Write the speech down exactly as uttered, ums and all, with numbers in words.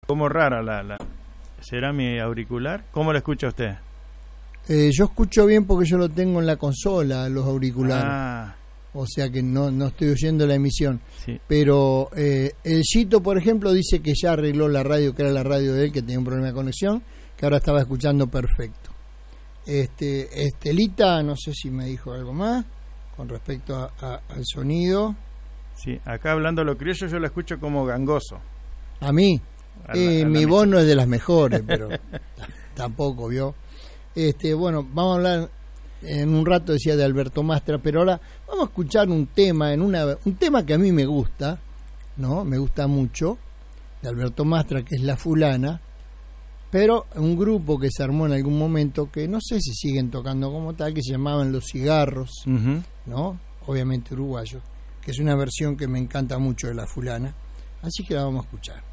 Como rara la, la... ¿Será mi auricular? ¿Cómo lo escucha usted? Eh, yo escucho bien porque yo lo tengo en la consola, los auriculares. Ah. O sea que no, no estoy oyendo la emisión. Sí. Pero eh, el Chito, por ejemplo, dice que ya arregló la radio, que era la radio de él, que tenía un problema de conexión, que ahora estaba escuchando perfecto. Este, Estelita, no sé si me dijo algo más con respecto a, a, al sonido. Sí, acá hablando lo criollo yo lo escucho como gangoso. A mí, a la, eh, a mi la voz mesa. no es de las mejores, pero tampoco, ¿vio? Este, bueno, vamos a hablar en un rato, decía, de Alberto Mastra, pero ahora vamos a escuchar un tema, en una un tema que a mí me gusta, ¿no? Me gusta mucho, de Alberto Mastra, que es La Fulana, pero un grupo que se armó en algún momento, que no sé si siguen tocando como tal, que se llamaban Los Cigarros, Uh-huh. ¿no? Obviamente uruguayos, que es una versión que me encanta mucho de La Fulana, así que la vamos a escuchar.